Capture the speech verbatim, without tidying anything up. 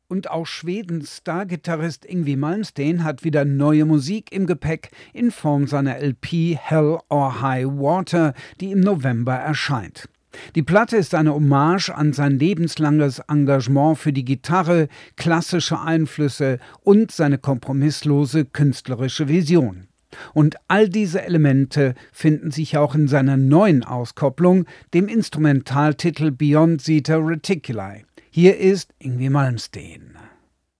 Und auch Schwedens Star-Gitarrist Yngwie Malmsteen hat wieder neue Musik im Gepäck in Form seiner L P Hell or High Water, die im November erscheint. Die Platte ist eine Hommage an sein lebenslanges Engagement für die Gitarre, klassische Einflüsse und seine kompromisslose künstlerische Vision. Und all diese Elemente finden sich auch in seiner neuen Auskopplung, dem Instrumentaltitel Beyond Zeta Reticuli. Hier ist Yngwie Malmsteen.